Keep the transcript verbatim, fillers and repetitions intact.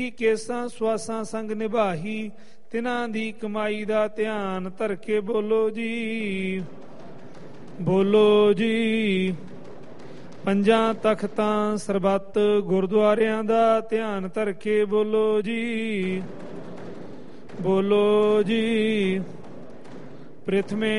ਕੇਸਾਂ ਸਵਾਸਾਂ ਸੰਗ ਨਿਭਾਹੀ, ਤਿਨਾਂ ਦੀ ਕਮਾਈ ਦਾ ਧਿਆਨ ਧਰ ਕੇ ਬੋਲੋ ਜੀ, ਬੋਲੋ ਜੀ। ਪੰਜਾਂ ਤਖਤਾਂ ਸਰਬੱਤ ਗੁਰਦੁਆਰਿਆਂ ਦਾ ਧਿਆਨ ਧਰ ਕੇ ਬੋਲੋ ਜੀ, ਬੋਲੋ ਜੀ। ਪ੍ਰਿਥਮੇ